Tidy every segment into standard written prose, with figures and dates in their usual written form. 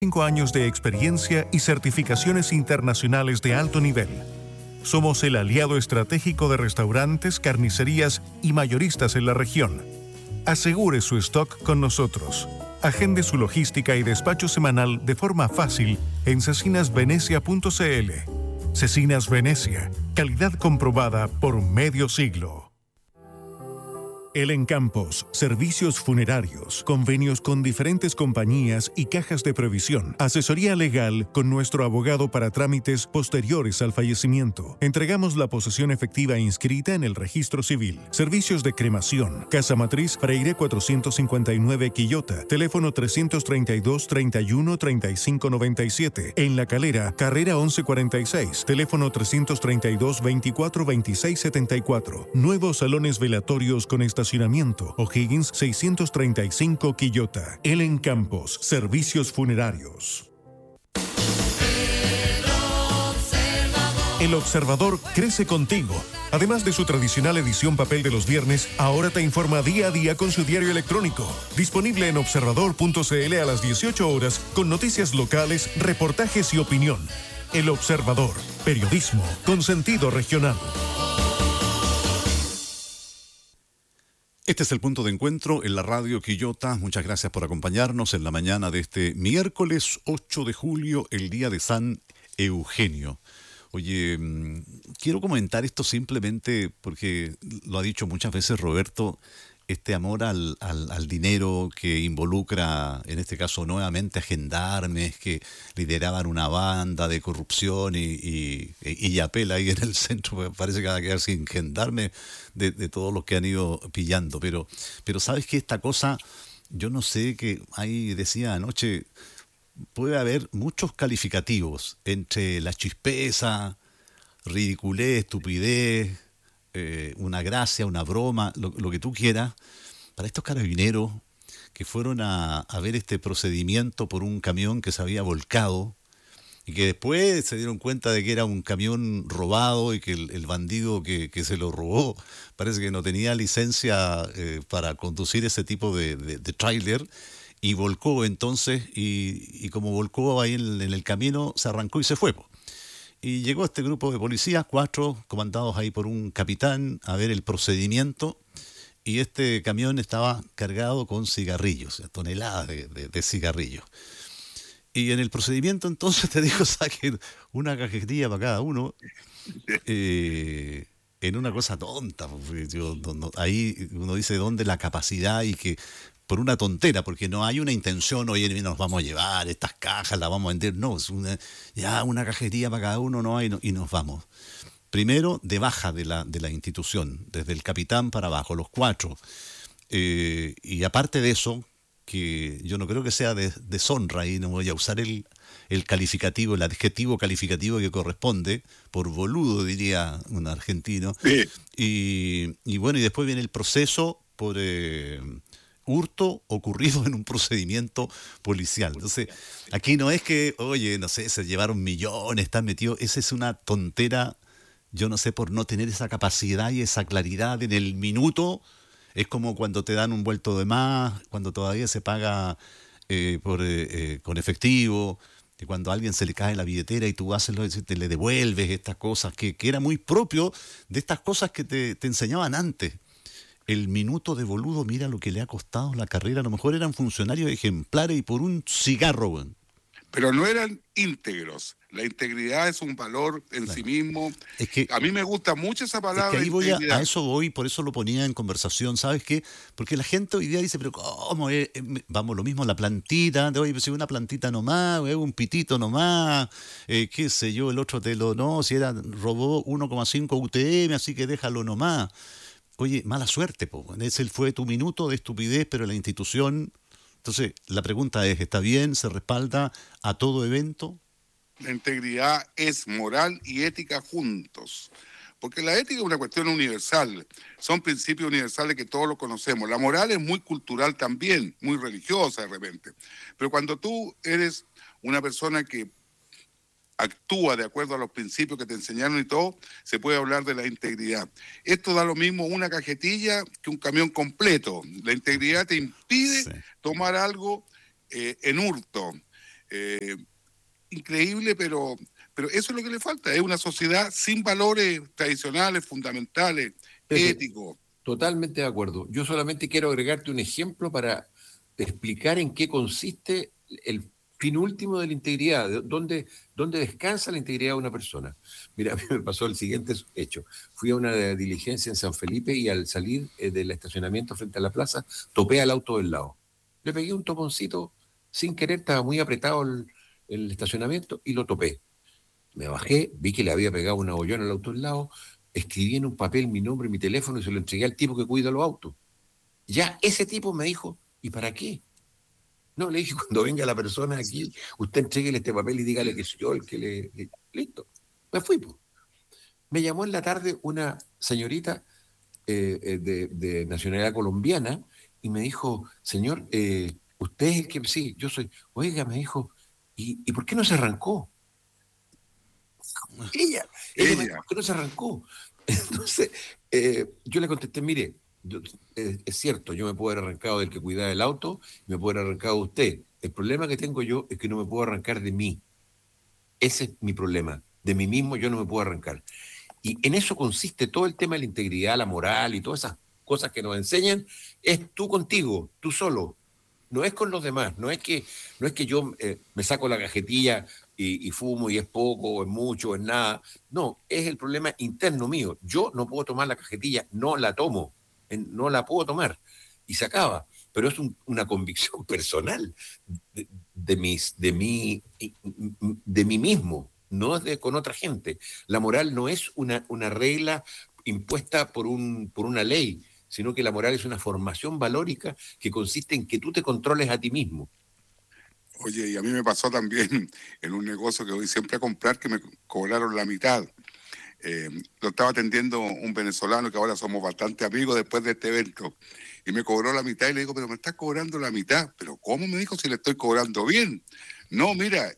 5 años de experiencia y certificaciones internacionales de alto nivel. Somos el aliado estratégico de restaurantes, carnicerías y mayoristas en la región. Asegure su stock con nosotros. Agende su logística y despacho semanal de forma fácil en cecinasvenecia.cl. Cecinas Venecia, calidad comprobada por medio siglo. Elen Campos, servicios funerarios, convenios con diferentes compañías y cajas de previsión, asesoría legal con nuestro abogado para trámites posteriores al fallecimiento. Entregamos la posesión efectiva inscrita en el registro civil. Servicios de cremación, Casa Matriz, Freire 459 Quillota, teléfono 332-31-3597. En La Calera, Carrera 1146, teléfono 332-24-2674. Nuevos salones velatorios con estacionamiento. O'Higgins 635 Quillota. Elen Campos, servicios funerarios. El Observador crece contigo. Además de su tradicional edición papel de los viernes, ahora te informa día a día con su diario electrónico. Disponible en observador.cl a las 18 horas con noticias locales, reportajes y opinión. El Observador, periodismo con sentido regional. Este es el punto de encuentro en la radio Quillota. Muchas gracias por acompañarnos en la mañana de este miércoles 8 de julio, el día de San Eugenio. Oye, quiero comentar esto simplemente porque lo ha dicho muchas veces Roberto, este amor al dinero que involucra, en este caso nuevamente a gendarmes que lideraban una banda de corrupción y Yapel ahí en el centro, parece que va a quedar sin gendarmes de todos los que han ido pillando. Pero sabes que esta cosa, yo no sé, que ahí decía anoche, puede haber muchos calificativos entre la chispeza, ridiculez, estupidez, una gracia, una broma, lo que tú quieras, para estos carabineros que fueron a ver este procedimiento por un camión que se había volcado y que después se dieron cuenta de que era un camión robado y que el bandido que se lo robó parece que no tenía licencia para conducir ese tipo de tráiler y volcó entonces y como volcó ahí en el camino se arrancó y se fue. Y llegó este grupo de policías, 4, comandados ahí por un capitán, a ver el procedimiento. Y este camión estaba cargado con cigarrillos, toneladas de cigarrillos. Y en el procedimiento entonces te digo, saquen una cajetilla para cada uno, en una cosa tonta. Ahí uno dice dónde la capacidad y que por una tontera, porque no hay una intención, oye, nos vamos a llevar estas cajas, las vamos a vender. No, es una cajetilla para cada uno, no hay, y nos vamos. Primero, de baja de la institución, desde el capitán para abajo, los 4. Y aparte de eso, que yo no creo que sea deshonra, y no voy a usar el calificativo, el adjetivo calificativo que corresponde, por boludo, diría un argentino. Sí. Y bueno, y después viene el proceso por hurto ocurrido en un procedimiento policial. Entonces, aquí no es que, oye, no sé, se llevaron millones, están metidos, esa es una tontera, yo no sé, por no tener esa capacidad y esa claridad en el minuto. Es como cuando te dan un vuelto de más, cuando todavía se paga con efectivo, y cuando a alguien se le cae la billetera y tú haces te le devuelves estas cosas, que era muy propio de estas cosas que te enseñaban antes. El minuto de boludo, mira lo que le ha costado la carrera. A lo mejor eran funcionarios ejemplares y por un cigarro, güey. Pero no eran íntegros. La integridad es un valor en sí mismo. Es que a mí me gusta mucho esa palabra. Es que ahí a eso voy, por eso lo ponía en conversación, ¿sabes qué? Porque la gente hoy día dice, pero ¿cómo? Vamos, lo mismo, la plantita, oye, pues si una plantita nomás, un pitito nomás, qué sé yo, el otro no, si robó 1,5 UTM, así que déjalo nomás. Oye, mala suerte, ese fue tu minuto de estupidez, pero la institución. Entonces, la pregunta es, ¿está bien? ¿Se respalda a todo evento? La integridad es moral y ética juntos. Porque la ética es una cuestión universal. Son principios universales que todos los conocemos. La moral es muy cultural también, muy religiosa de repente. Pero cuando tú eres una persona que actúa de acuerdo a los principios que te enseñaron y todo, se puede hablar de la integridad. Esto da lo mismo una cajetilla que un camión completo. La integridad te impide tomar algo en hurto. Eh, Increíble, pero eso es lo que le falta. Es una sociedad sin valores tradicionales, fundamentales, Pepe, éticos. totalmente de acuerdo. Yo solamente quiero agregarte un ejemplo para explicar en qué consiste el fin último de la integridad, dónde descansa la integridad de una persona. Mira, a mí me pasó el siguiente hecho. Fui a una diligencia en San Felipe y al salir del estacionamiento frente a la plaza, topé al auto del lado. Le pegué un toponcito sin querer, estaba muy apretado el estacionamiento y lo topé. Me bajé, vi que le había pegado una bollona al auto del lado, escribí en un papel mi nombre y mi teléfono y se lo entregué al tipo que cuida los autos. Ya ese tipo me dijo, ¿y para qué? No, le dije, cuando venga la persona aquí, usted entréguele este papel y dígale que soy yo el que Listo. Me fui, pues. Me llamó en la tarde una señorita de nacionalidad colombiana y me dijo, señor, usted es el que... Sí, yo soy. Oiga, me dijo, ¿y por qué no se arrancó? Ella me dijo, ¿por qué no se arrancó? Entonces, yo le contesté, mire, es cierto, yo me puedo haber arrancado del que cuidaba el auto, me puedo haber arrancado de usted. El problema que tengo yo es que no me puedo arrancar de mí. Ese es mi problema. De mí mismo yo no me puedo arrancar. Y en eso consiste todo el tema de la integridad, la moral y todas esas cosas que nos enseñan. Es tú contigo, tú solo. No es con los demás. No es que yo me saco la cajetilla y fumo y es poco, o es mucho, o es nada. No, es el problema interno mío. Yo no puedo tomar la cajetilla, no la tomo, no la puedo tomar. Y se acaba. Pero es una convicción personal de mí mismo, no con otra gente. La moral no es una regla impuesta por una ley, sino que la moral es una formación valórica que consiste en que tú te controles a ti mismo. Oye, y a mí me pasó también en un negocio que voy siempre a comprar que me cobraron la mitad. Lo estaba atendiendo un venezolano que ahora somos bastante amigos después de este evento. Y me cobró la mitad y le digo, pero me estás cobrando la mitad. ¿Pero cómo? Me dijo, si le estoy cobrando bien. No, mira,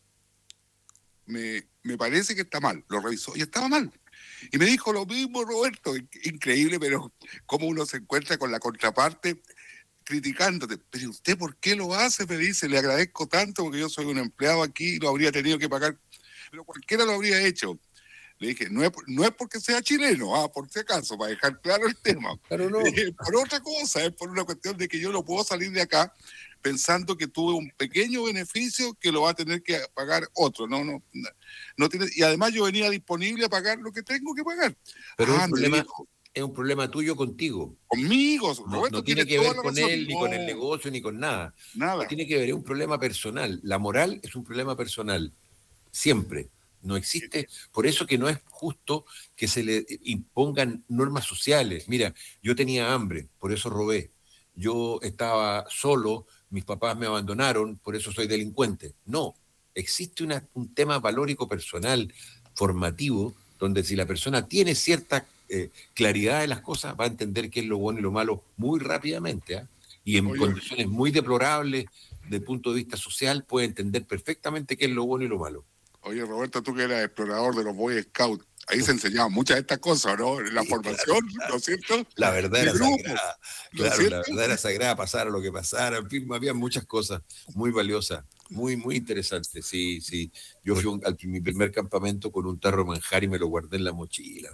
me parece que está mal. Lo revisó y estaba mal. Y me dijo lo mismo, Roberto. Increíble, pero cómo uno se encuentra con la contraparte criticándote. Pero ¿usted por qué lo hace? Me dice, le agradezco tanto porque yo soy un empleado aquí y lo habría tenido que pagar. Pero cualquiera lo habría hecho. Le dije, no es porque sea chileno, por si acaso, para dejar claro el tema. Pero no. Por otra cosa, es por una cuestión de que yo no puedo salir de acá pensando que tuve un pequeño beneficio que lo va a tener que pagar otro. No tiene, y además yo venía disponible a pagar lo que tengo que pagar. Pero es un problema tuyo contigo. Conmigo, Roberto, no tiene que ver con él, ni con el negocio, ni con nada. Nada. No tiene que ver, es un problema personal. La moral es un problema personal, siempre. No existe, por eso que no es justo que se le impongan normas sociales. Mira, yo tenía hambre, por eso robé. Yo estaba solo, mis papás me abandonaron, por eso soy delincuente. No, existe un tema valórico personal, formativo, donde si la persona tiene cierta claridad de las cosas, va a entender qué es lo bueno y lo malo muy rápidamente, ¿eh? Y en condiciones muy deplorables, desde el punto de vista social, puede entender perfectamente qué es lo bueno y lo malo. Oye, Roberto, tú que eras explorador de los Boy Scouts, ahí se enseñaban muchas de estas cosas, ¿no? En la formación, ¿no es cierto? La verdad era grupos, sagrada. ¿no Claro, es la verdad era sagrada, pasara lo que pasara. En fin, había muchas cosas muy valiosas, muy, muy interesantes. Sí, sí. Yo fui a mi primer campamento con un tarro de manjar y me lo guardé en la mochila.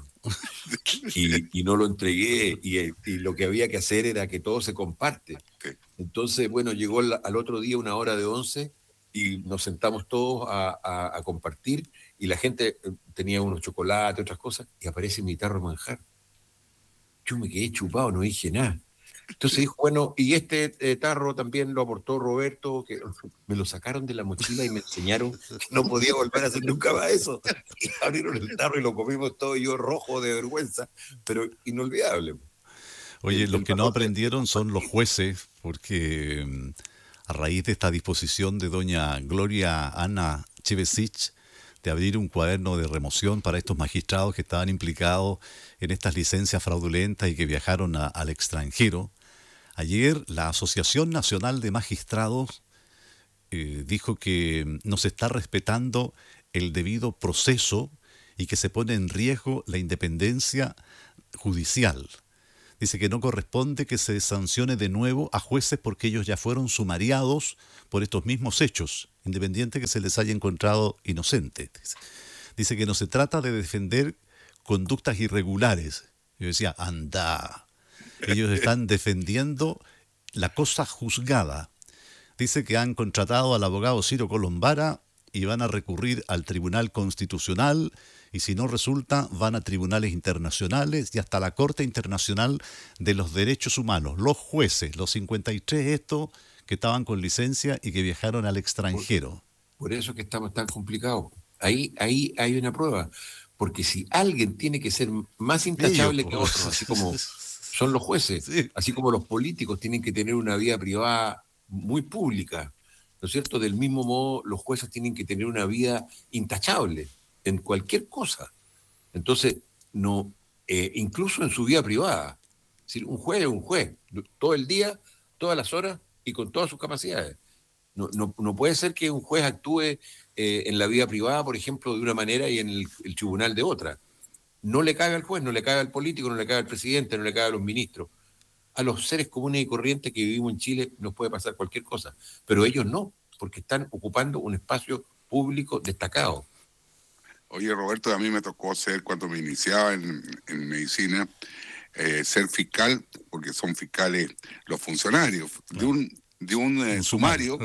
Y no lo entregué. Y lo que había que hacer era que todo se comparte. Entonces, bueno, llegó al otro día una hora de 11 y nos sentamos todos a compartir y la gente tenía unos chocolates, otras cosas, y aparece mi tarro de manjar. Yo me quedé chupado, no dije nada. Entonces dijo, bueno, y este tarro también lo aportó Roberto, que me lo sacaron de la mochila y me enseñaron que no podía volver a hacer nunca más eso. Y abrieron el tarro y lo comimos todo, yo rojo de vergüenza, pero inolvidable. Oye, los que no aprendieron son los jueces, porque a raíz de esta disposición de doña Gloria Ana Chevesich de abrir un cuaderno de remoción para estos magistrados que estaban implicados en estas licencias fraudulentas y que viajaron al extranjero, ayer la Asociación Nacional de Magistrados dijo que no se está respetando el debido proceso y que se pone en riesgo la independencia judicial. Dice que no corresponde que se sancione de nuevo a jueces porque ellos ya fueron sumariados por estos mismos hechos. independiente que se les haya encontrado inocentes. Dice que no se trata de defender conductas irregulares. Yo decía, anda. Ellos están defendiendo la cosa juzgada. Dice que han contratado al abogado Ciro Colombara y van a recurrir al Tribunal Constitucional, y si no resulta, van a tribunales internacionales y hasta la Corte Internacional de los Derechos Humanos. Los jueces, los 53 estos que estaban con licencia y que viajaron al extranjero. Por eso que estamos tan complicados. Ahí hay una prueba. Porque si alguien tiene que ser más intachable que otros, así como son los jueces, sí, así como los políticos tienen que tener una vida privada muy pública, ¿no es cierto? Del mismo modo, los jueces tienen que tener una vida intachable en cualquier cosa. Entonces, no, incluso en su vida privada. Es decir, un juez es un juez, todo el día, todas las horas y con todas sus capacidades. No puede ser que un juez actúe en la vida privada, por ejemplo, de una manera y en el tribunal de otra. No le cabe al juez, no le cabe al político, no le cabe al presidente, no le cabe a los ministros. A los seres comunes y corrientes que vivimos en Chile nos puede pasar cualquier cosa, pero ellos no, porque están ocupando un espacio público destacado. Oye, Roberto, a mí me tocó ser, cuando me iniciaba en medicina, ser fiscal, porque son fiscales los funcionarios, de un sumario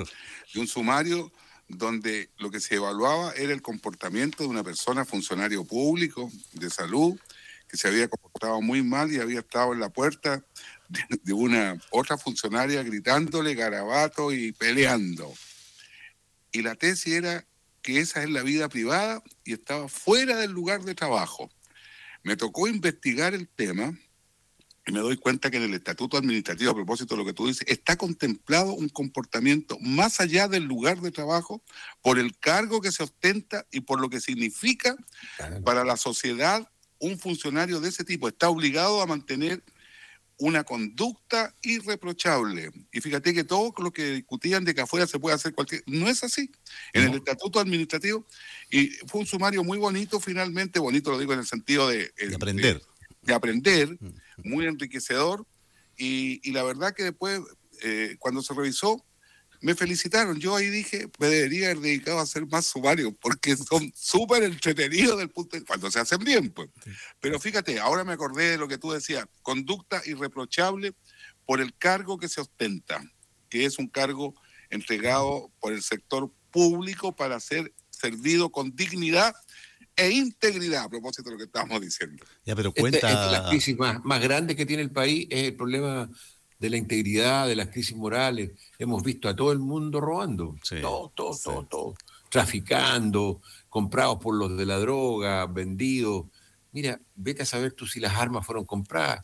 donde lo que se evaluaba era el comportamiento de una persona, funcionario público de salud, que se había comportado muy mal y había estado en la puerta de una otra funcionaria gritándole garabato y peleando. Y la tesis era que esa es la vida privada y estaba fuera del lugar de trabajo. Me tocó investigar el tema y me doy cuenta que en el estatuto administrativo, a propósito de lo que tú dices, está contemplado un comportamiento más allá del lugar de trabajo por el cargo que se ostenta y por lo que significa para la sociedad un funcionario de ese tipo. Está obligado a mantener una conducta irreprochable. Y fíjate que todo lo que discutían de que afuera se puede hacer cualquier... No es así. En el estatuto administrativo, y fue un sumario muy bonito, finalmente, bonito lo digo en el sentido de aprender. De aprender, muy enriquecedor, y la verdad que después, cuando se revisó, me felicitaron. Yo ahí dije, me debería haber dedicado a hacer más sumarios, porque son súper entretenidos del punto de... cuando se hacen bien, pues. Pero fíjate, ahora me acordé de lo que tú decías, conducta irreprochable por el cargo que se ostenta, que es un cargo entregado por el sector público para ser servido con dignidad e integridad, a propósito de lo que estábamos diciendo. Ya, pero cuenta... La crisis más grande que tiene el país es el problema de la integridad, de las crisis morales. Hemos visto a todo el mundo robando, sí, todo, traficando, comprados por los de la droga, vendidos. Mira, vete a saber tú si las armas fueron compradas,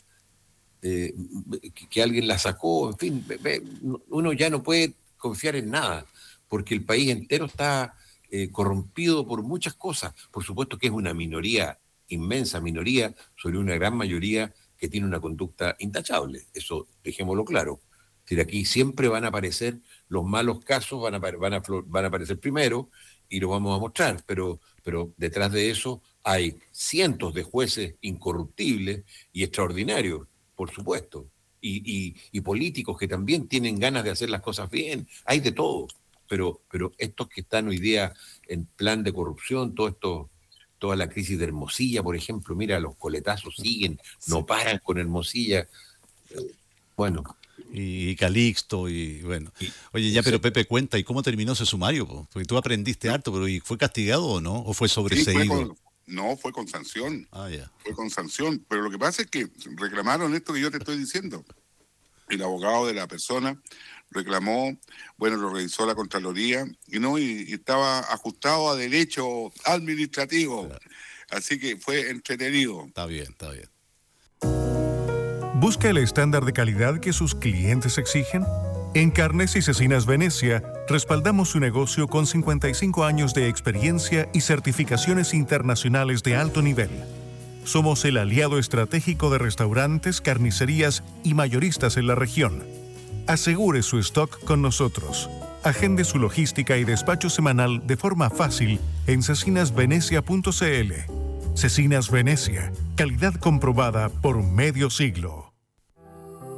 que alguien las sacó, en fin, uno ya no puede confiar en nada, porque el país entero está corrompido por muchas cosas. Por supuesto que es una minoría, inmensa minoría, sobre una gran mayoría que tiene una conducta intachable. Eso dejémoslo claro. Es decir, aquí siempre van a aparecer los malos casos, van a aparecer primero y los vamos a mostrar, pero detrás de eso hay cientos de jueces incorruptibles y extraordinarios, por supuesto, y políticos que también tienen ganas de hacer las cosas bien. Hay de todo. Pero estos que están hoy día en plan de corrupción, toda la crisis de Hermosilla, por ejemplo, mira, los coletazos siguen, no paran con Hermosilla. Bueno. Y Calixto, y bueno. Oye, ya, pero Pepe, cuenta, ¿y cómo terminó ese sumario? Porque tú aprendiste harto, pero ¿y fue castigado o no? ¿O fue sobreseído? No, fue con sanción. Ya. Fue con sanción. Pero lo que pasa es que reclamaron esto que yo te estoy diciendo. El abogado de la persona reclamó, bueno, lo revisó la Contraloría y estaba ajustado a derecho administrativo. Claro. Así que fue entretenido. Está bien. ¿Busca el estándar de calidad que sus clientes exigen? En Carnes y Cecinas Venecia, respaldamos su negocio con 55 años de experiencia y certificaciones internacionales de alto nivel. Somos el aliado estratégico de restaurantes, carnicerías y mayoristas en la región. Asegure su stock con nosotros. Agende su logística y despacho semanal de forma fácil en cecinasvenecia.cl. Cecinas Venecia, calidad comprobada por medio siglo.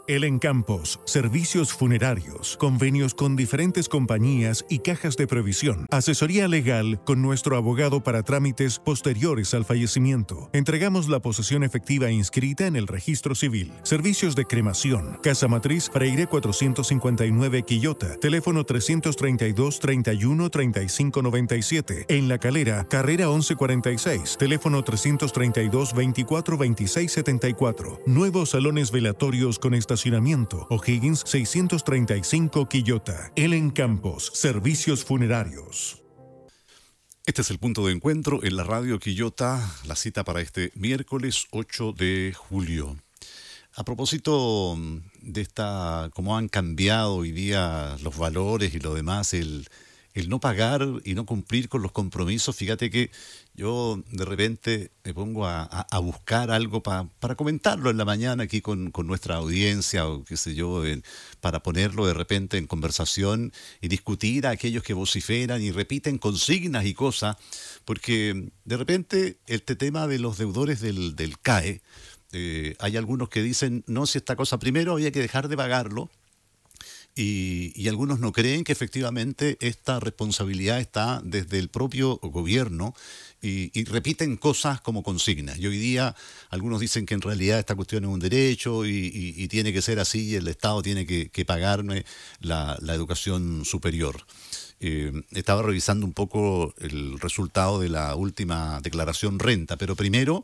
Elen Campos, servicios funerarios, convenios con diferentes compañías y cajas de previsión, asesoría legal con nuestro abogado para trámites posteriores al fallecimiento. Entregamos la posesión efectiva e inscrita en el registro civil. Servicios de cremación, Casa Matriz, Freire 459 Quillota, teléfono 332 31 35 97. En La Calera, carrera 1146, teléfono 332 24 26 74. Nuevos salones velatorios con estacionamiento, O'Higgins 635 Quillota. Elen Campos, servicios funerarios. Este es el punto de encuentro en la radio Quillota, la cita para este miércoles 8 de julio. A propósito de cómo han cambiado hoy día los valores y lo demás, el no pagar y no cumplir con los compromisos, fíjate que yo de repente me pongo a buscar algo para comentarlo en la mañana aquí con nuestra audiencia o qué sé yo, para ponerlo de repente en conversación y discutir a aquellos que vociferan y repiten consignas y cosas, porque de repente este tema de los deudores del CAE, hay algunos que dicen, no, si esta cosa primero había que dejar de pagarlo, y algunos no creen que efectivamente esta responsabilidad está desde el propio gobierno y repiten cosas como consignas. Y hoy día algunos dicen que en realidad esta cuestión es un derecho y tiene que ser así y el Estado tiene que pagarme la educación superior. Estaba revisando un poco el resultado de la última declaración renta, pero primero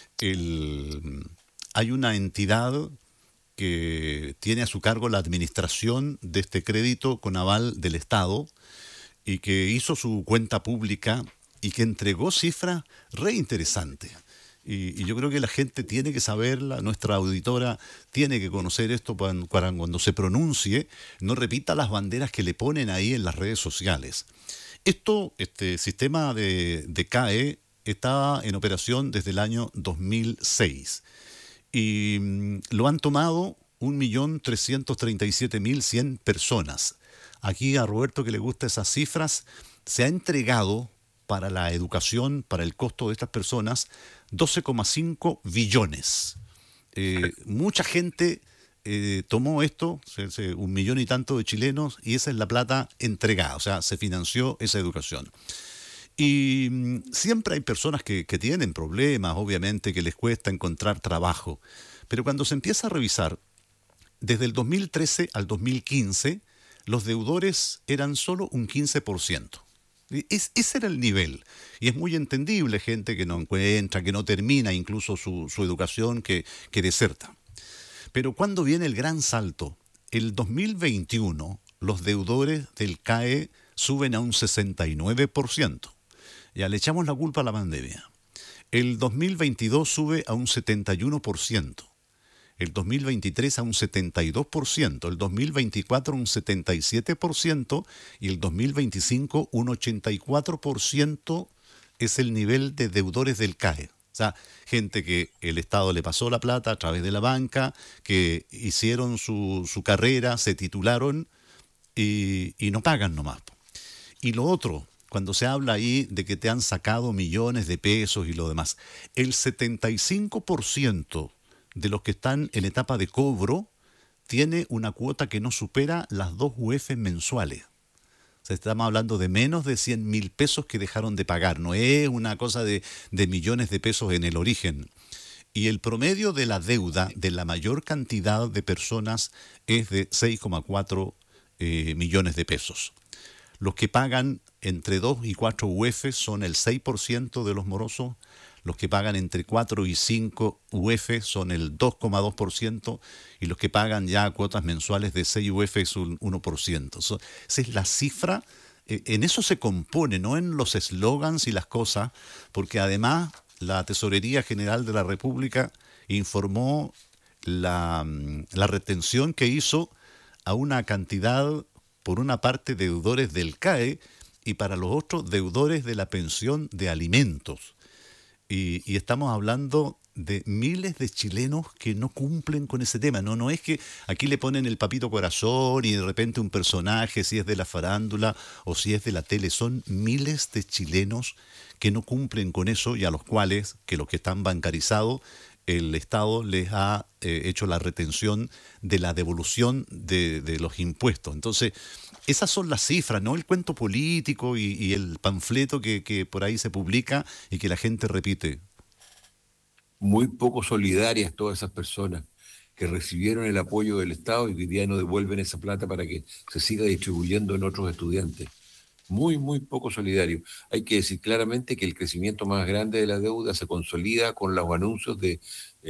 hay una entidad que tiene a su cargo la administración de este crédito con aval del Estado y que hizo su cuenta pública y que entregó cifras re interesantes. Y yo creo que la gente tiene que saberla, nuestra auditora tiene que conocer esto para cuando se pronuncie, no repita las banderas que le ponen ahí en las redes sociales. Este sistema de CAE estaba en operación desde el año 2006. Y lo han tomado 1.337.100 personas. Aquí a Roberto, que le gustan esas cifras, se ha entregado para la educación, para el costo de estas personas, 12,5 billones. Mucha gente tomó esto, 1.000.000 y tanto de chilenos, y esa es la plata entregada, o sea, se financió esa educación. Y siempre hay personas que tienen problemas, obviamente, que les cuesta encontrar trabajo. Pero cuando se empieza a revisar, desde el 2013 al 2015, los deudores eran solo un 15%. Ese era el nivel. Y es muy entendible, gente que no encuentra, que no termina incluso su educación, que deserta. Pero cuando viene el gran salto, el 2021, los deudores del CAE suben a un 69%. Ya le echamos la culpa a la pandemia. El 2022 sube a un 71%. El 2023 a un 72%. El 2024 un 77%. Y el 2025 un 84% es el nivel de deudores del CAE. O sea, gente que el Estado le pasó la plata a través de la banca, que hicieron su carrera, se titularon y no pagan nomás. Y lo otro, cuando se habla ahí de que te han sacado millones de pesos y lo demás, el 75% de los que están en etapa de cobro tiene una cuota que no supera las 2 UF mensuales. O sea, estamos hablando de menos de 100.000 pesos que dejaron de pagar. No es una cosa de millones de pesos en el origen. Y el promedio de la deuda de la mayor cantidad de personas es de 6,4 millones de pesos. Los que pagan entre 2 y 4 UF son el 6% de los morosos. Los que pagan entre 4 y 5 UF son el 2,2%. Y los que pagan ya cuotas mensuales de 6 UF es un 1%. Esa es la cifra. En eso se compone, no en los eslogans y las cosas, porque además la Tesorería General de la República informó la retención que hizo a una cantidad, por una parte, deudores del CAE y para los otros, deudores de la pensión de alimentos. Y estamos hablando de miles de chilenos que no cumplen con ese tema. No es que aquí le ponen el papito corazón y de repente un personaje, si es de la farándula o si es de la tele. Son miles de chilenos que no cumplen con eso y a los cuales, que los que están bancarizados, el Estado les ha hecho la retención de la devolución de los impuestos. Entonces, esas son las cifras, no el cuento político y el panfleto que por ahí se publica y que la gente repite. Muy poco solidarias todas esas personas que recibieron el apoyo del Estado y que hoy día no devuelven esa plata para que se siga distribuyendo en otros estudiantes. Muy, muy poco solidario. Hay que decir claramente que el crecimiento más grande de la deuda se consolida con los anuncios de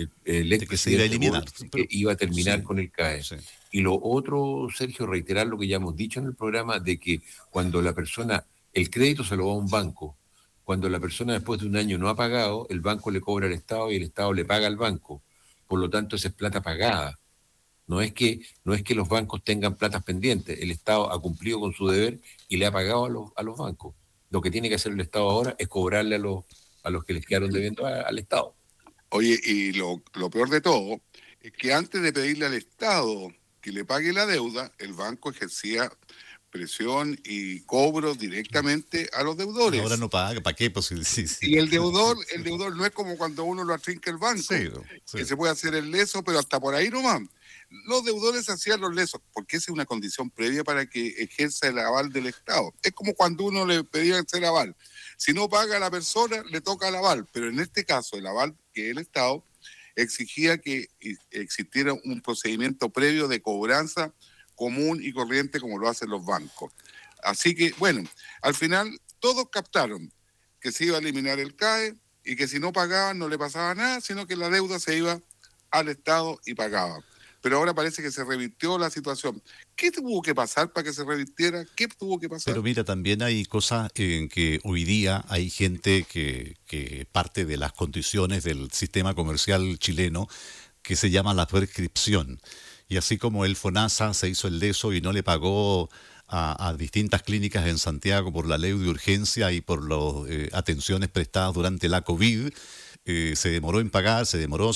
el De que se iba a expresidente eliminar. Boric, que Pero, iba a terminar sí, con el CAE. sí. Y lo otro, Sergio, reiterar lo que ya hemos dicho en el programa, de que cuando la persona, el crédito se lo va a un banco, cuando la persona después de un año no ha pagado, el banco le cobra al Estado y el Estado le paga al banco. Por lo tanto, esa es plata pagada. No es que los bancos tengan platas pendientes. El Estado ha cumplido con su deber y le ha pagado a los bancos. Lo que tiene que hacer el Estado ahora es cobrarle a los que les quedaron debiendo al Estado. Oye, y lo peor de todo es que antes de pedirle al Estado que le pague la deuda, el banco ejercía presión y cobro directamente a los deudores. Ahora no paga, ¿para qué? Pues, sí, sí. Y el deudor no es como cuando uno lo atrinca el banco, Sí, sí. que se puede hacer el leso, pero hasta por ahí nomás. Los deudores hacían los lesos, porque esa es una condición previa para que ejerza el aval del Estado. Es como cuando uno le pedía hacer aval. Si no paga a la persona, le toca el aval, pero en este caso el aval que el Estado exigía que existiera un procedimiento previo de cobranza común y corriente como lo hacen los bancos. Así que, bueno, al final todos captaron que se iba a eliminar el CAE y que si no pagaban no le pasaba nada, sino que la deuda se iba al Estado y pagaba. Pero ahora parece que se revirtió la situación. ¿Qué tuvo que pasar para que se revirtiera? ¿Qué tuvo que pasar? Pero mira, también hay cosas en que hoy día hay gente que parte de las condiciones del sistema comercial chileno que se llama la prescripción. Y así como el FONASA se hizo el leso y no le pagó a distintas clínicas en Santiago por la ley de urgencia y por las atenciones prestadas durante la COVID, se demoró en pagar, se demoró,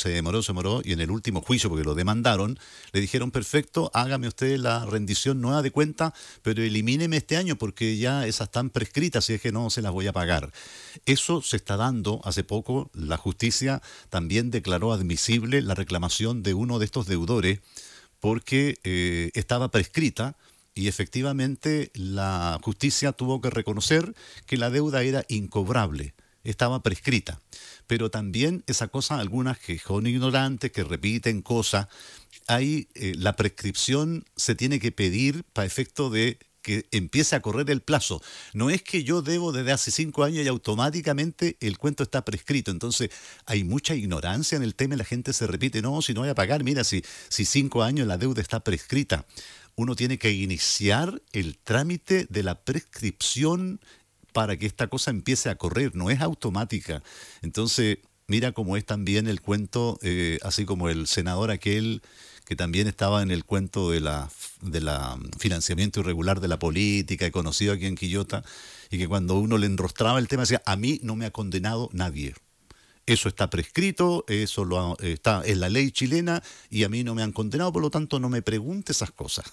y en el último juicio, porque lo demandaron, le dijeron, perfecto, hágame usted la rendición nueva de cuenta, pero elimíneme este año porque ya esas están prescritas y es que no se las voy a pagar. Eso se está dando. Hace poco la justicia también declaró admisible la reclamación de uno de estos deudores porque estaba prescrita. Y efectivamente la justicia tuvo que reconocer que la deuda era incobrable, estaba prescrita. Pero también esa cosa, algunas que son ignorantes, que repiten cosas, ahí la prescripción se tiene que pedir para efecto de que empiece a correr el plazo. No es que yo debo desde hace 5 años y automáticamente el cuento está prescrito. Entonces hay mucha ignorancia en el tema y la gente se repite, no, si no voy a pagar, mira, si 5 años la deuda está prescrita. Uno tiene que iniciar el trámite de la prescripción para que esta cosa empiece a correr, no es automática. Entonces, mira cómo es también el cuento, así como el senador aquel que también estaba en el cuento de la financiamiento irregular de la política, conocido aquí en Quillota, y que cuando uno le enrostraba el tema decía, a mí no me ha condenado nadie. Eso está prescrito, eso está en la ley chilena y a mí no me han condenado, por lo tanto no me pregunte esas cosas.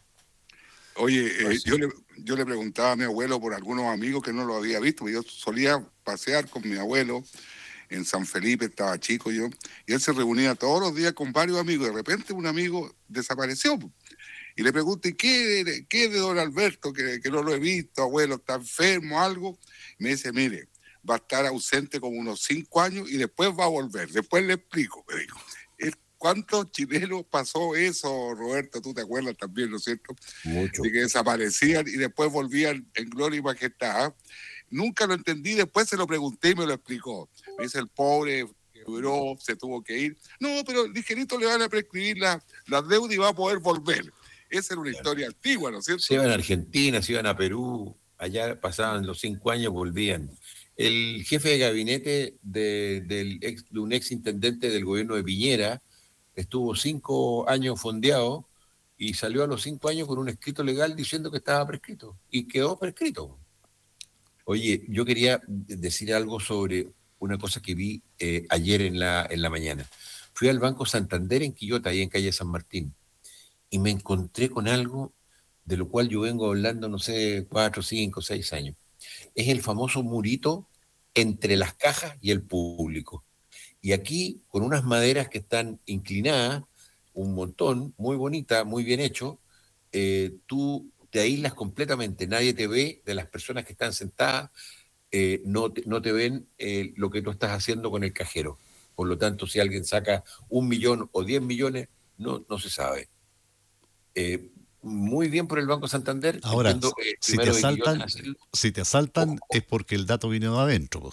Oye, yo le preguntaba a mi abuelo por algunos amigos que no lo había visto, porque yo solía pasear con mi abuelo en San Felipe, estaba chico yo, y él se reunía todos los días con varios amigos, y de repente un amigo desapareció, y le pregunté, ¿qué de don Alberto? Que no lo he visto, abuelo, ¿está enfermo, algo? Y me dice, mire, va a estar ausente como unos 5 años y después va a volver, después le explico, me dijo. ¿Cuántos chilenos pasó eso, Roberto? Tú te acuerdas también, ¿no es cierto? Mucho. De que desaparecían y después volvían en gloria y majestad. Nunca lo entendí, después se lo pregunté y me lo explicó. Me dice, el pobre quebró, se tuvo que ir. No, pero ligerito le van a prescribir las deudas y va a poder volver. Esa era una historia antigua, ¿no es cierto? Se iban a Argentina, se iban a Perú, allá pasaban los 5 años, volvían. El jefe de gabinete de un ex intendente del gobierno de Piñera estuvo 5 años fondeado y salió a los 5 años con un escrito legal diciendo que estaba prescrito y quedó prescrito. Oye, yo quería decir algo sobre una cosa que vi ayer en la mañana. Fui al Banco Santander en Quillota, ahí en calle San Martín, y me encontré con algo de lo cual yo vengo hablando, no sé, 4, 5, 6 años. Es el famoso murito entre las cajas y el público. Y aquí, con unas maderas que están inclinadas, un montón, muy bonita, muy bien hecho, tú te aíslas completamente, nadie te ve de las personas que están sentadas, no te ven lo que tú estás haciendo con el cajero. Por lo tanto, si alguien saca 1 millón o 10 millones, no se sabe. Muy bien por el Banco Santander, Ahora, entiendo si te primero de Quillota asaltan, hacerlo. si te asaltan es porque el dato vino de adentro.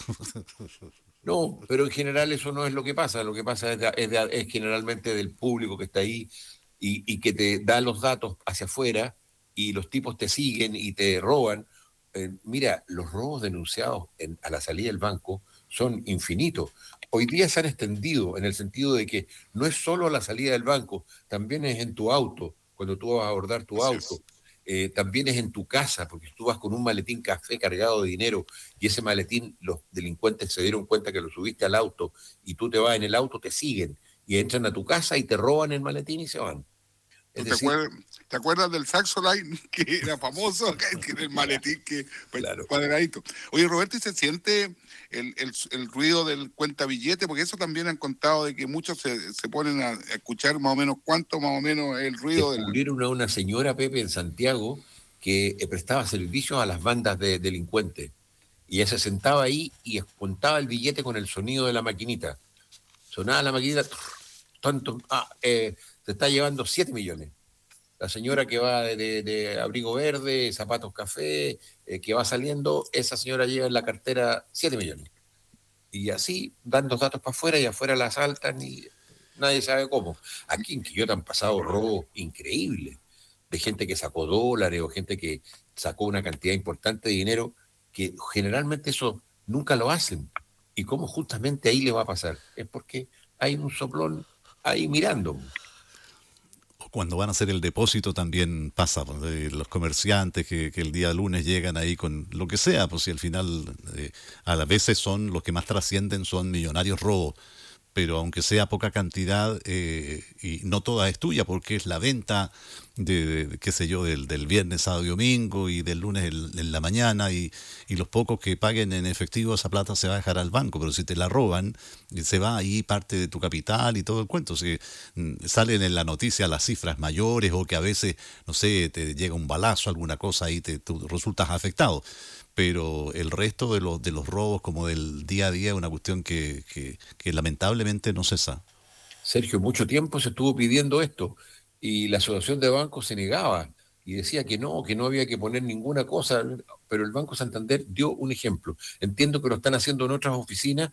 No, pero en general eso no es lo que pasa es generalmente del público que está ahí y que te da los datos hacia afuera y los tipos te siguen y te roban. Mira, los robos denunciados a la salida del banco son infinitos. Hoy día se han extendido en el sentido de que no es solo a la salida del banco, también es en tu auto, cuando tú vas a abordar tu Así auto. es. También es en tu casa, porque tú vas con un maletín café cargado de dinero y ese maletín los delincuentes se dieron cuenta que lo subiste al auto y tú te vas en el auto, te siguen y entran a tu casa y te roban el maletín y se van. Es ¿Tú decir, te acuerdas del Saxo Line, que era famoso, que era el maletín que claro. cuadradito? Oye, Roberto, ¿y se siente el ruido del cuenta-billete? Porque eso también han contado de que muchos se ponen a escuchar más o menos cuánto más o menos es el ruido del... Descubrieron a una señora, Pepe, en Santiago que prestaba servicios a las bandas de delincuentes. Y ella se sentaba ahí y contaba el billete con el sonido de la maquinita. Sonaba la maquinita, tanto, se está llevando 7 millones. La señora que va de abrigo verde, zapatos café, que va saliendo, esa señora lleva en la cartera 7 millones. Y así dan los datos para afuera y afuera la asaltan y nadie sabe cómo. Aquí en Quillota han pasado robos increíbles de gente que sacó dólares o gente que sacó una cantidad importante de dinero que generalmente eso nunca lo hacen. ¿Y cómo justamente ahí le va a pasar? Es porque hay un soplón ahí mirando. Cuando van a hacer el depósito también pasa, pues, de los comerciantes que el día lunes llegan ahí con lo que sea, pues si al final a las veces son los que más trascienden, son millonarios robos, pero aunque sea poca cantidad, y no toda es tuya porque es la venta qué sé yo, del viernes, sábado y domingo y del lunes en la mañana y los pocos que paguen en efectivo esa plata se va a dejar al banco, pero si te la roban, se va ahí parte de tu capital y todo el cuento. Si salen en la noticia las cifras mayores o que a veces, no sé, te llega un balazo, alguna cosa y tú resultas afectado. Pero el resto de los robos como del día a día es una cuestión que lamentablemente no cesa. Sergio, mucho tiempo se estuvo pidiendo esto y la Asociación de Bancos se negaba y decía que no había que poner ninguna cosa, pero el Banco Santander dio un ejemplo. Entiendo que lo están haciendo en otras oficinas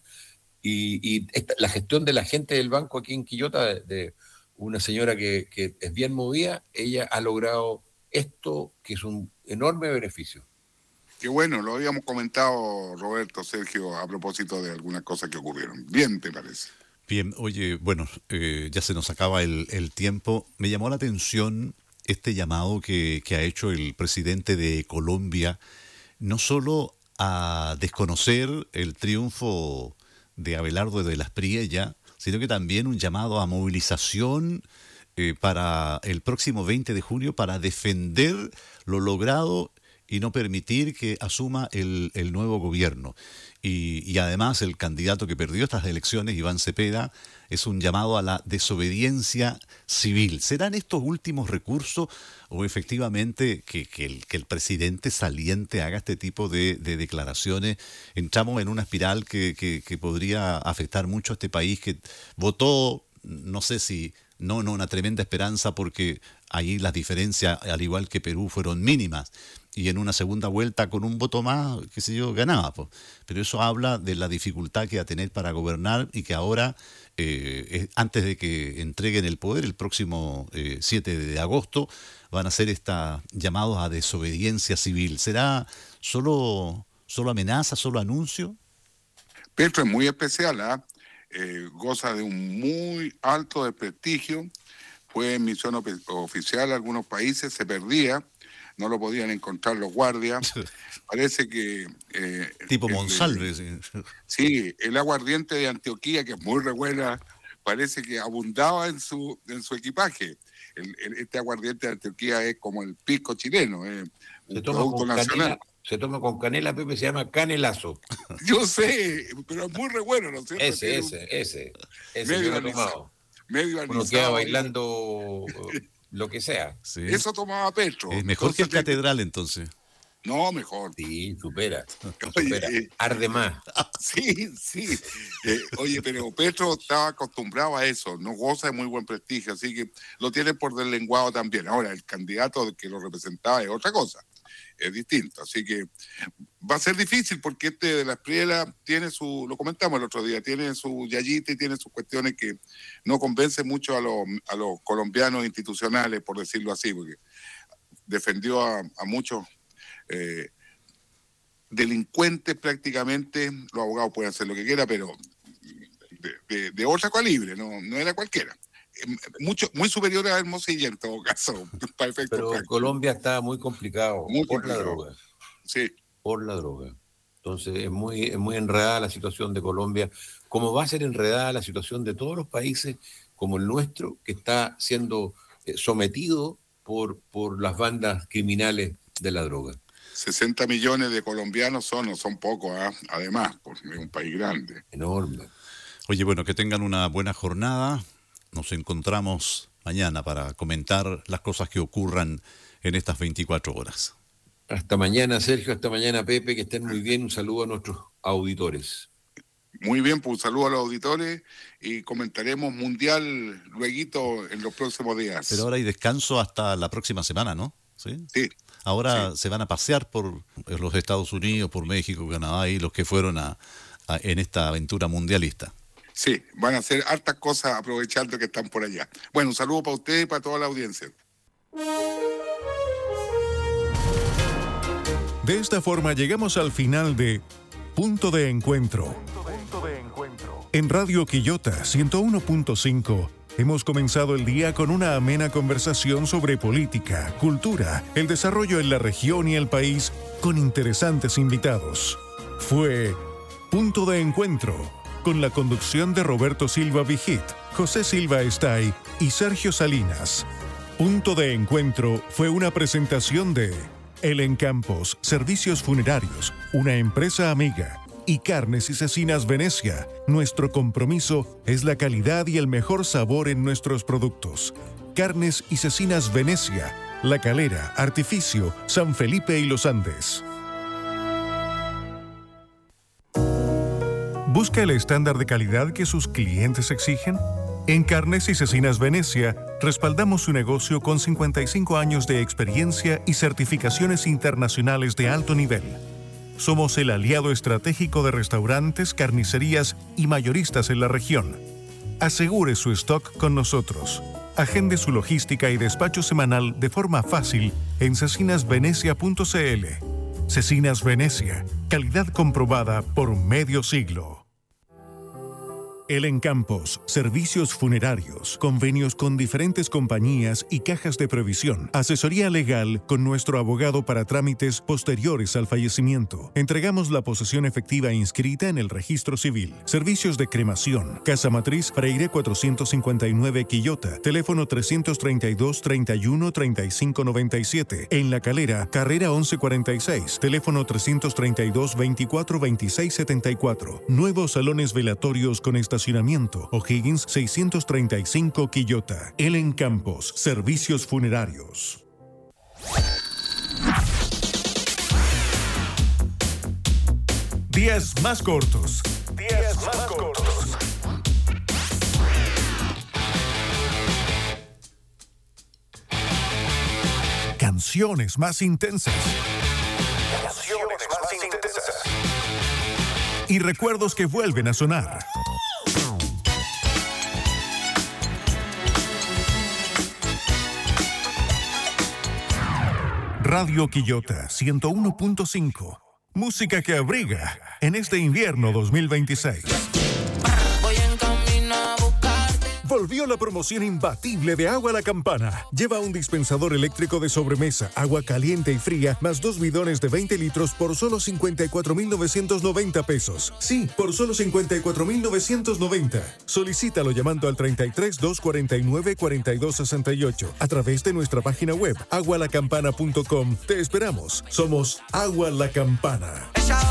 la gestión de la gente del banco aquí en Quillota, de una señora que es bien movida, ella ha logrado esto que es un enorme beneficio. Que bueno, lo habíamos comentado, Roberto, Sergio, a propósito de algunas cosas que ocurrieron. Bien, ¿te parece? Bien, oye, bueno, ya se nos acaba el tiempo. Me llamó la atención este llamado que ha hecho el presidente de Colombia, no solo a desconocer el triunfo de Abelardo de las Priella, sino que también un llamado a movilización para el próximo 20 de junio para defender lo logrado y no permitir que asuma el nuevo gobierno. Y además el candidato que perdió estas elecciones, Iván Cepeda, es un llamado a la desobediencia civil. ¿Serán estos últimos recursos o efectivamente que el presidente saliente haga este tipo de declaraciones? Entramos en una espiral que podría afectar mucho a este país que votó, no sé si, no una tremenda esperanza porque ahí las diferencias, al igual que Perú, fueron mínimas. Y en una segunda vuelta con un voto más, qué sé yo, ganaba. Pues. Pero eso habla de la dificultad que va a tener para gobernar y que ahora, antes de que entreguen el poder, el próximo 7 de agosto, van a hacer llamados a desobediencia civil. ¿Será solo amenaza, solo anuncio? Petro es muy especial, ¿ah? Goza de un muy alto de prestigio, fue en misión oficial a algunos países, se perdía, no lo podían encontrar los guardias. Parece que... Tipo Monsalve. Sí, el aguardiente de Antioquía, que es muy re buena, parece que abundaba en su equipaje. Este aguardiente de Antioquía es como el pisco chileno, Se un toma producto con nacional. canela, Se toma con canela, Pepe, se llama canelazo. Yo sé, pero es muy re bueno, ¿no es cierto? Ese Medio yo lo he alisado. tomado. Medio Uno alisado. queda bailando lo que sea. Sí. Eso tomaba Petro. Es mejor que el Entonces, catedral, entonces. No, mejor. Sí, supera. Oye, Arde más. sí. Oye, pero Petro estaba acostumbrado a eso, no goza de muy buen prestigio, así que lo tiene por deslenguado también. Ahora, el candidato que lo representaba es otra cosa, es distinto, así que va a ser difícil porque este de la Espriella tiene lo comentamos el otro día, tiene su yayita y tiene sus cuestiones que no convencen mucho a los colombianos institucionales, por decirlo así, porque defendió a muchos delincuentes prácticamente. Los abogados pueden hacer lo que quieran, pero de otro calibre, no era cualquiera. Muy superior a Hermosilla en todo caso, para efectos Pero prácticos. Colombia está muy complicado la droga. Sí. Por la droga. Entonces es muy enredada la situación de Colombia, como va a ser enredada la situación de todos los países como el nuestro, que está siendo sometido por las bandas criminales de la droga. 60 millones de colombianos no son pocos, además, porque es un país grande. Enorme. Oye, bueno, que tengan una buena jornada. Nos encontramos mañana para comentar las cosas que ocurran en estas 24 horas. Hasta mañana, Sergio, hasta mañana, Pepe, que estén muy bien. Un saludo a nuestros auditores. Muy bien, pues un saludo a los auditores y comentaremos Mundial lueguito en los próximos días. Pero ahora hay descanso hasta la próxima semana, ¿no? Sí. Ahora se van a pasear por los Estados Unidos, por México, Canadá y los que fueron en esta aventura mundialista. Sí, van a hacer hartas cosas aprovechando que están por allá. Bueno, un saludo para ustedes y para toda la audiencia. De esta forma llegamos al final de Punto de Encuentro. En Radio Quillota 101.5 hemos comenzado el día con una amena conversación sobre política, cultura, el desarrollo en la región y el país con interesantes invitados. Fue Punto de Encuentro, con la conducción de Roberto Silva Vigit, José Silva Estay y Sergio Salinas. Punto de Encuentro fue una presentación de El Encampos, Servicios Funerarios, una empresa amiga, y Carnes y Cecinas Venecia. Nuestro compromiso es la calidad y el mejor sabor en nuestros productos. Carnes y Cecinas Venecia, La Calera, Artificio, San Felipe y Los Andes. ¿Busca el estándar de calidad que sus clientes exigen? En Carnes y Cecinas Venecia, respaldamos su negocio con 55 años de experiencia y certificaciones internacionales de alto nivel. Somos el aliado estratégico de restaurantes, carnicerías y mayoristas en la región. Asegure su stock con nosotros. Agende su logística y despacho semanal de forma fácil en cecinasvenecia.cl. Cecinas Venecia, calidad comprobada por medio siglo. El Encampos, servicios funerarios, convenios con diferentes compañías y cajas de previsión, asesoría legal con nuestro abogado para trámites posteriores al fallecimiento. Entregamos la posesión efectiva inscrita en el registro civil. Servicios de cremación, Casa Matriz, Freire 459 Quillota, teléfono 332-31-3597. En La Calera, Carrera 1146, teléfono 332-24-2674. Nuevos salones velatorios con estacionamiento, O'Higgins 635 Quillota. El Encampos, servicios funerarios. Días más cortos. Canciones más intensas. Y recuerdos que vuelven a sonar. Radio Quillota 101.5. Música que abriga en este invierno 2026. Voy en camino a buscarte. Volvió la promoción imbatible de Agua La Campana. Lleva un dispensador eléctrico de sobremesa, agua caliente y fría, más 2 bidones de 20 litros por solo 54,990 pesos. Sí, por solo 54,990. Solicítalo llamando al 33 249 4268 a través de nuestra página web agualacampana.com. Te esperamos. Somos Agua La Campana.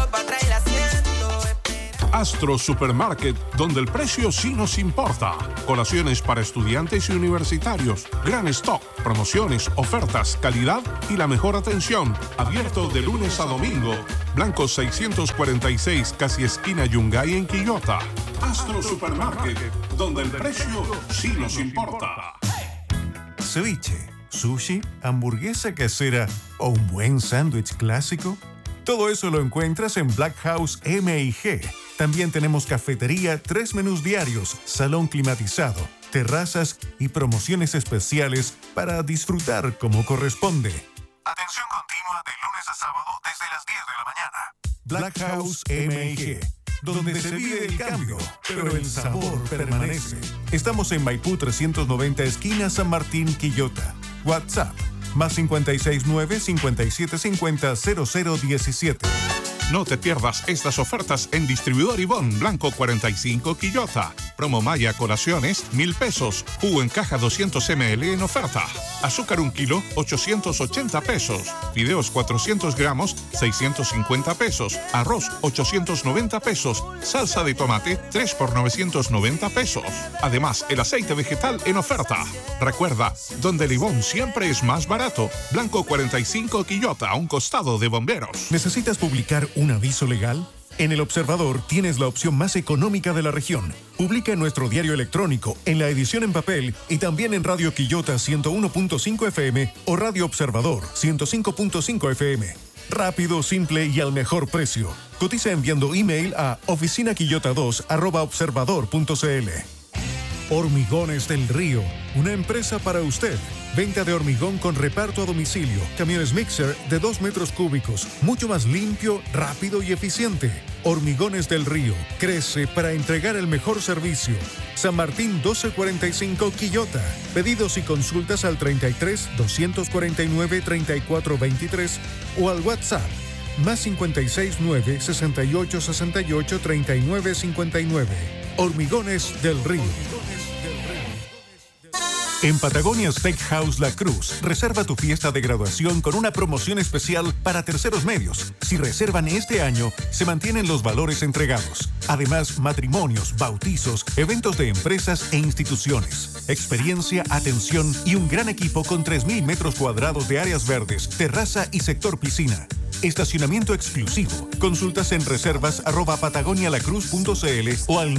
Astro Supermarket, donde el precio sí nos importa. Colaciones para estudiantes y universitarios. Gran stock, promociones, ofertas, calidad y la mejor atención. Abierto de lunes a domingo. Blanco 646, casi esquina Yungay en Quillota. Astro Supermarket, donde el precio sí nos importa. Ceviche, sushi, hamburguesa casera o un buen sándwich clásico. Todo eso lo encuentras en Black House M&G. También tenemos cafetería, 3 menús diarios, salón climatizado, terrazas y promociones especiales para disfrutar como corresponde. Atención continua de lunes a sábado desde las 10 de la mañana. Black House M&G, donde se vive el cambio, pero el sabor permanece. Estamos en Maipú 390, esquina San Martín, Quillota. WhatsApp, más 569-5750-0017. No te pierdas estas ofertas en Distribuidor Ivón, Blanco 45, Quillota. Promo Maya Colaciones, 1,000 pesos. Jugo en caja 200 ml en oferta. Azúcar 1 kilo, 880 pesos. Fideos 400 gramos, 650 pesos. Arroz, 890 pesos. Salsa de tomate, 3 por 990 pesos. Además, el aceite vegetal en oferta. Recuerda, donde el Ivón siempre es más barato. Blanco 45, Quillota, a un costado de Bomberos. ¿Necesitas publicar un aviso legal? En El Observador tienes la opción más económica de la región. Publica en nuestro diario electrónico, en la edición en papel y también en Radio Quillota 101.5 FM o Radio Observador 105.5 FM. Rápido, simple y al mejor precio. Cotiza enviando email a oficinaquillota2@observador.cl. Hormigones del Río, una empresa para usted. Venta de hormigón con reparto a domicilio, camiones mixer de 2 metros cúbicos, mucho más limpio, rápido y eficiente. Hormigones del Río, crece para entregar el mejor servicio. San Martín 1245, Quillota. Pedidos y consultas al 33 249 3423 o al WhatsApp más 569 68 68 39 59. Hormigones del Río. En Patagonia Steakhouse La Cruz, reserva tu fiesta de graduación con una promoción especial para terceros medios. Si reservan este año, se mantienen los valores entregados. Además, matrimonios, bautizos, eventos de empresas e instituciones. Experiencia, atención y un gran equipo con 3,000 metros cuadrados de áreas verdes, terraza y sector piscina. Estacionamiento exclusivo. Consultas en reservas@patagonialacruz.cl o al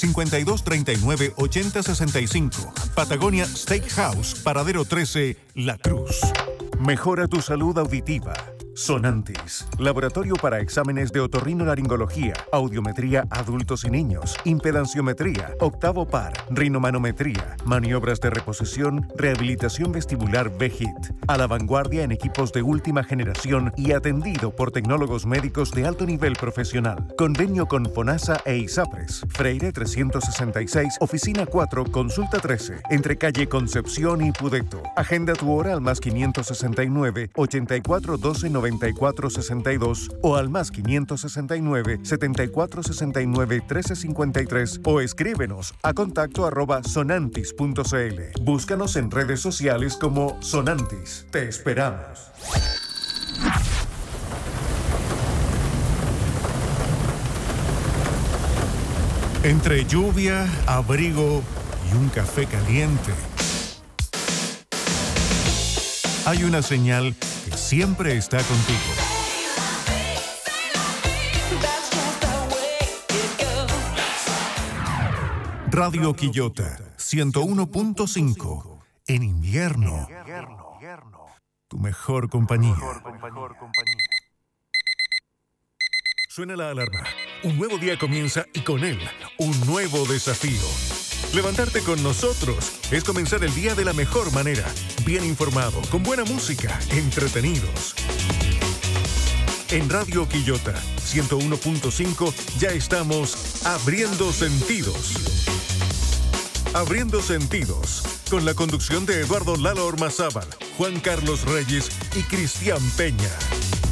952-39-8065. Patagonia Steakhouse, Paradero 13, La Cruz. Mejora tu salud auditiva. Sonantis, laboratorio para exámenes de otorrinolaringología, audiometría adultos y niños, impedanciometría, octavo par, rinomanometría, maniobras de reposición, rehabilitación vestibular VHIT, a la vanguardia en equipos de última generación y atendido por tecnólogos médicos de alto nivel profesional. Convenio con FONASA e ISAPRES, Freire 366, oficina 4, consulta 13, entre calle Concepción y Pudeto. Agenda tu hora al más 569 84 12 94 62 o al más 569 74 69 13 53 o escríbenos a contacto@sonantis.cl. Búscanos en redes sociales como Sonantis. Te esperamos. Entre lluvia, abrigo y un café caliente, hay una señal que siempre está contigo. Radio Quillota 101.5. En invierno, tu mejor compañía. Suena la alarma. Un nuevo día comienza y con él, un nuevo desafío. Levantarte con nosotros es comenzar el día de la mejor manera, bien informado, con buena música, entretenidos. En Radio Quillota 101.5 ya estamos abriendo sentidos. Abriendo Sentidos, con la conducción de Eduardo Lalo Ormazábal, Juan Carlos Reyes y Cristian Peña.